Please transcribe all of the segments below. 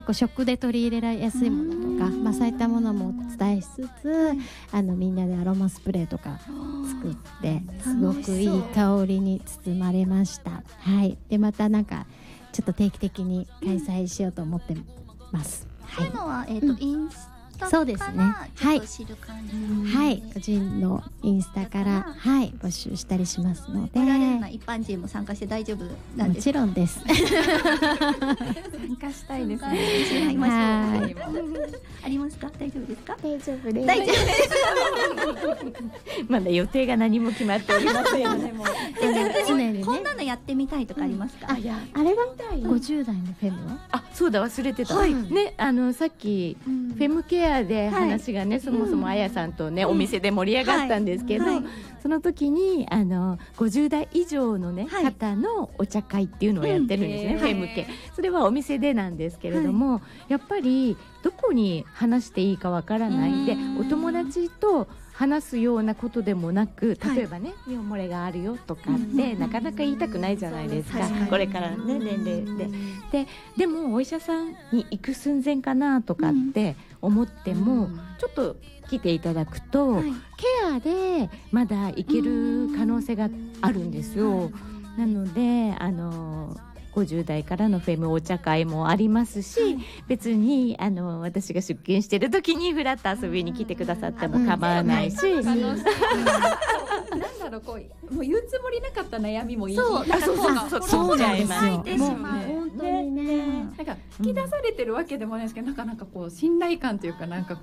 ショックで取り入れられやすいものとか、そういったものもお伝えしつつ、みんなでアロマスプレーとか作ってすごくいい香りに包まれました。はい。でまたなんかちょっと定期的に開催しようと思ってます。 そういうのは、インスタそうですね。 からちょっと知る感じ、 はい、個人のインスタから、募集したりしますので、 来られるな一般人も参加して大丈夫なんですか？ もちろんです。 参加したいですね。 会いましょう。ありますか？大丈夫ですか？ 大丈夫です。 大丈夫です。 まだ予定が何も決まっておりませんよね。もう常にね。 こんなのやってみたいとかありますか？ あれは50代のフェムは？ あ、そうだ、忘れてた。ね、さっきフェムケアで話がね、そもそもあやさんとね、お店で盛り上がったんですけど、その時に50代以上のね、方のお茶会っていうのをやってるんですね、フェムケ。それはお店でなんですけれども、やっぱりどこに話していいかわからないで、お友達と話すようなことでもなく、例えばね、尿漏れがあるよとかってなかなか言いたくないじゃないですか、これからね、年齢でもお医者さんに行く寸前かなとかって思っても、ちょっと来ていただくと、ケアでまだいける可能性があるんですよ。なので50代からのフェムお茶会もありますし、別に私が出勤してる時にフラッと遊びに来てくださっても構わないし、 なんだろう、もう言うつもりなかった悩みもいい。 そうちゃいますよ。 本当にね、 なんか引き出されてるわけでもないですけど、なかなか信頼感というか、なんか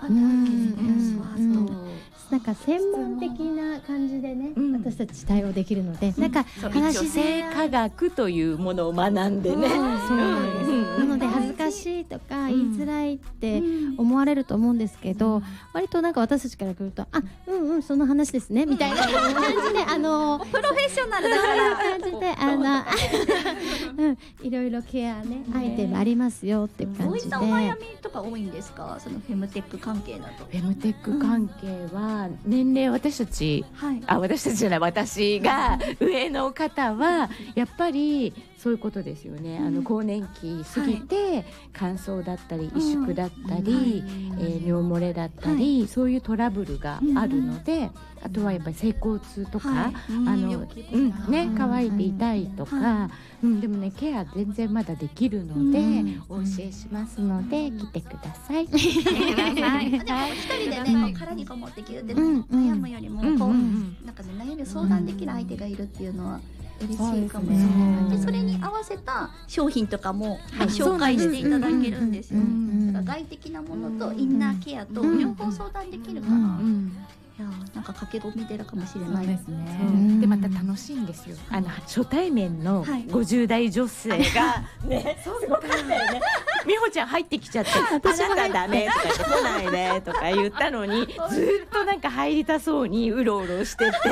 なんか専門的な感じでね、私たち対応できるので、なんか女性科学というものを学んでね、 なので恥ずかしいとか言いづらいって思われると思うんですけど、割となんか私たちから来ると、その話ですねみたいな感じで、プロフェッショナルだから感じでいろいろケアね、アイテムありますよって感じで。 どういったお悩みとか多いんですか？そのフェムテック関係だと。 フェムテック関係は年齢、私たちじゃない、私が上の方はやっぱりそういうことですよね。更年期過ぎて乾燥だったり萎縮だったり、尿漏れだったり、そういうトラブルがあるので、あとはやっぱり性交痛とか、乾いて痛いとか、でもね、ケア全然まだできるので、お教えしますので来てください。 でも一人でね、殻にこもってギュって悩むよりも、なんかね、悩みを相談できる相手がいるっていうのは嬉しいかもしれない。でそれに合わせた商品とかも紹介していただけるんですよ。だから外的なものとインナーケアと両方相談できるから、いやなんか駆け込み寺かもしれないですね。 でまた楽しいんですよ。初対面の50代女性がね、すごかったよね。美穂ちゃん入ってきちゃって、あなたダメとか言って来ないでとか言ったのに、ずっとなんか入りたそうにうろうろしてて、 す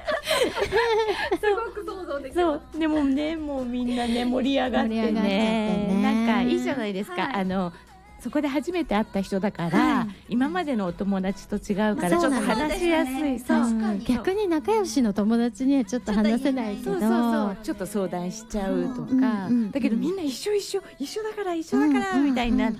ごく想像できる。 そうでもね、もうみんなね盛り上がってね、なんかいいじゃないですか。そこで初めて会った人だから、今までのお友達と違うからちょっと話しやすい。 逆に仲良しの友達にはちょっと話せないけど、 ちょっと相談しちゃうとか、だけどみんな一緒だからみたいになって、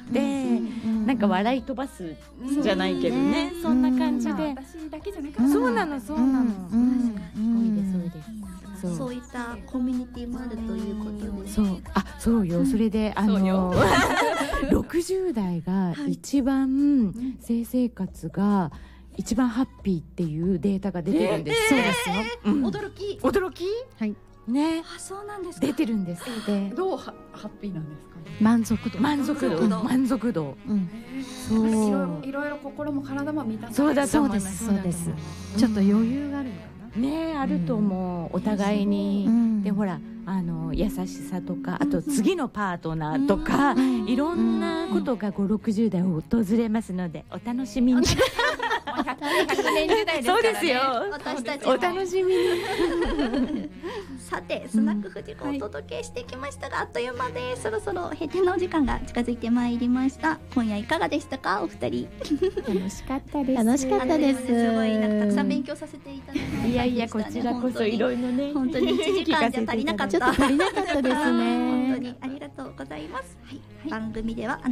なんか笑い飛ばすじゃないけどね、そんな感じで。 私だけじゃなかった。 そうなの。多いです。 そういったコミュニティもあるということで。 そうよ。それで60代が一番性生活が一番ハッピーっていうデータが出てるんです。 そうですよ。 驚き。 はいね。そうなんですか。 出てるんです。 どうハッピーなんですか？ 満足度。 そう。いろいろ心も体も満たされる。 そうです。ちょっと余裕があるのかな。 ね、あると思う。お互いに。でほら優しさとか、あと次のパートナーとか、いろんなことが50、60代を訪れますので、お楽しみに。 100年時代ですからね。 そうですよ。 私たちもお楽しみに。 さてスナックフジコをお届けしてきましたが、あっという間でそろそろ閉店のお時間が近づいてまいりました。今夜いかがでしたかお二人。 楽しかったです。 楽しかったです。 すごいなんかたくさん勉強させていただきましたね。 いやいや、こちらこそいろいろね。 本当に1時間じゃ足りなかった。 ちょっと足りなかったですね。 本当にありがとうございます。はい、番組では